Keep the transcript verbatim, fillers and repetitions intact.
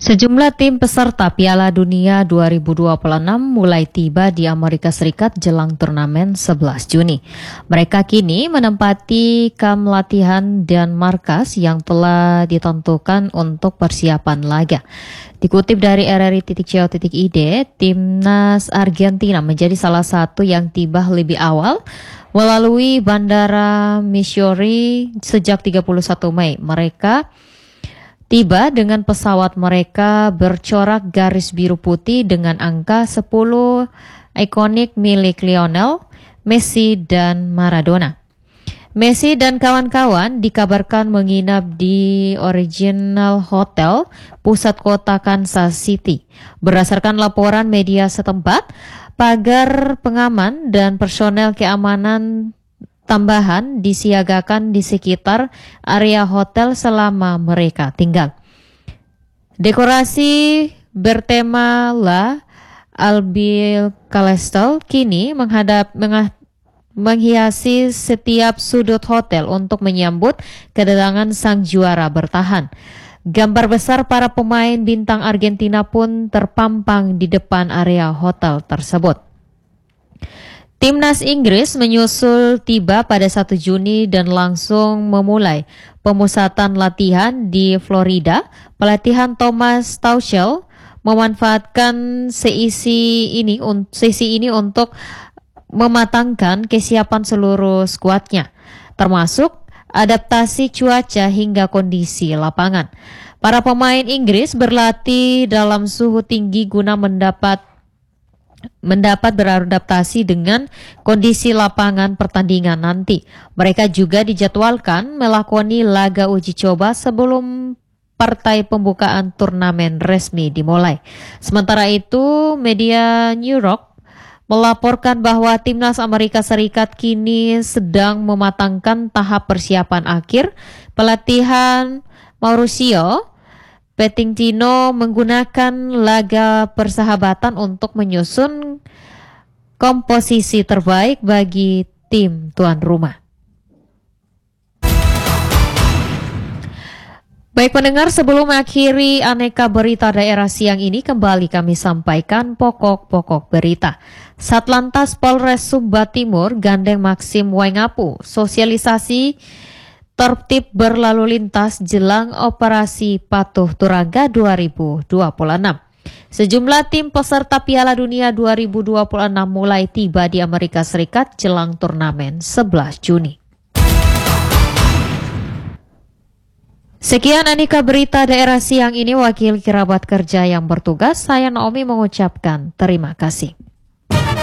Sejumlah tim peserta Piala Dunia dua ribu dua puluh enam mulai tiba di Amerika Serikat jelang turnamen sebelas Juni. Mereka kini menempati kamp latihan dan markas yang telah ditentukan untuk persiapan laga. Dikutip dari R R I titik co titik I D, timnas Argentina menjadi salah satu yang tiba lebih awal melalui Bandara Missouri sejak tiga puluh satu Mei. Mereka tiba dengan pesawat mereka bercorak garis biru putih dengan angka sepuluh ikonik milik Lionel, Messi, dan Maradona. Messi dan kawan-kawan dikabarkan menginap di Original Hotel, pusat kota Kansas City. Berdasarkan laporan media setempat, pagar pengaman dan personel keamanan tambahan disiagakan di sekitar area hotel selama mereka tinggal. Dekorasi bertema La Albiceleste kini menghadap mengah, menghiasi setiap sudut hotel untuk menyambut kedatangan sang juara bertahan. Gambar besar para pemain bintang Argentina pun terpampang di depan area hotel tersebut. Timnas Inggris menyusul tiba pada satu Juni dan langsung memulai pemusatan latihan di Florida. Pelatihan Thomas Tuchel memanfaatkan sesi ini, sesi ini untuk mematangkan kesiapan seluruh skuadnya, termasuk adaptasi cuaca hingga kondisi lapangan. Para pemain Inggris berlatih dalam suhu tinggi guna mendapat mendapat beradaptasi dengan kondisi lapangan pertandingan nanti. Mereka juga dijadwalkan melakoni laga uji coba sebelum partai pembukaan turnamen resmi dimulai. Sementara itu, media New York melaporkan bahwa timnas Amerika Serikat kini sedang mematangkan tahap persiapan akhir. Pelatihan Mauricio Pochettino menggunakan laga persahabatan untuk menyusun komposisi terbaik bagi tim tuan rumah. Baik pendengar, sebelum mengakhiri aneka berita daerah siang ini, kembali kami sampaikan pokok-pokok berita. Satlantas Polres Sumba Timur gandeng Maxim Waingapu sosialisasi tertib berlalu lintas jelang operasi Patuh Turangga dua ribu dua puluh enam. Sejumlah tim peserta Piala Dunia dua ribu dua puluh enam mulai tiba di Amerika Serikat jelang turnamen sebelas Juni. Sekian aneka berita daerah siang ini, wakil kerabat kerja yang bertugas, saya Naomi mengucapkan terima kasih.